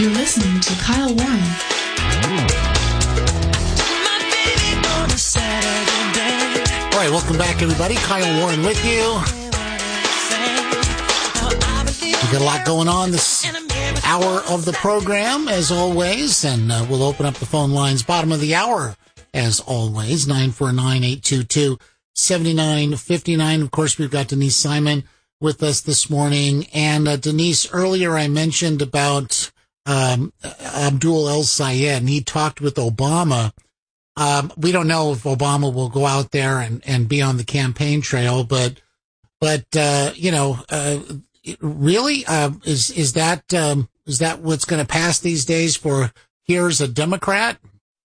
You're listening to Kyle Warren. All right, welcome back, everybody. Kyle Warren with you. We've got a lot going on this hour of the program, as always, and we'll open up the phone lines bottom of the hour, as always, 949-822-7959. Of course, we've got Denise Simon with us this morning. And Denise, earlier I mentioned about Abdul El-Sayed, and he talked with Obama. We don't know if Obama will go out there and be on the campaign trail, but really, is that what's going to pass these days for here's a Democrat?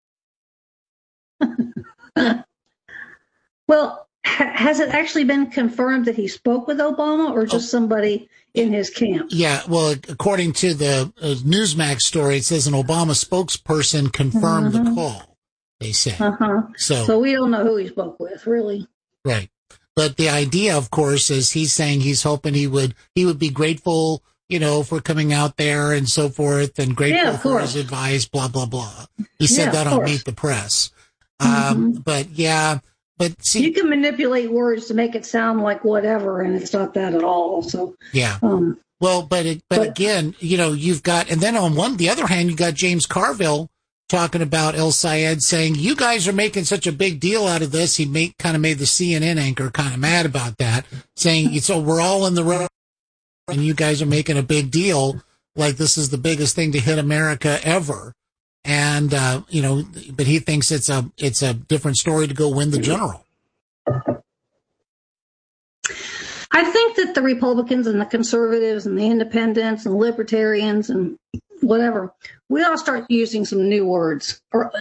Well, has it actually been confirmed that he spoke with Obama, or just somebody in his camp? Yeah, well, according to the Newsmax story, it says an Obama spokesperson confirmed the call, they say. So we don't know who he spoke with, really. Right. But the idea, of course, is he's saying he's hoping he would be grateful, for coming out there and so forth, and grateful for his advice, blah, blah, blah. He said that on Meet the Press. But see, you can manipulate words to make it sound like whatever, and it's not that at all. So but again, you've got, and then on the other hand, you got James Carville talking about El-Sayed, saying you guys are making such a big deal out of this. He kind of made the CNN anchor kind of mad about that, saying so we're all in the road, and you guys are making a big deal like this is the biggest thing to hit America ever. And, but he thinks it's a different story to go win the general. I think that the Republicans and the conservatives and the independents and the libertarians and whatever, we all start using some new words or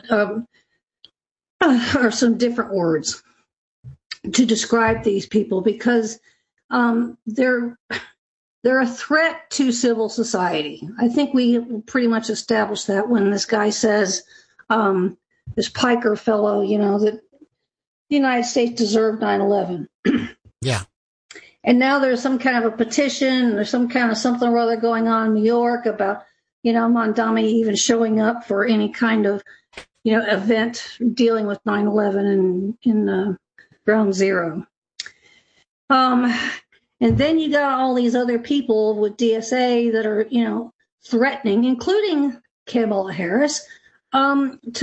some different words to describe these people, because they're a threat to civil society. I think we pretty much established that when this guy says, this Piker fellow, that the United States deserved 9/11. Yeah. And now there's some kind of a petition, there's some kind of something or other going on in New York about, Mondami even showing up for any kind of, event dealing with 9/11 in Ground Zero. And then you got all these other people with DSA that are, threatening, including Kamala Harris, to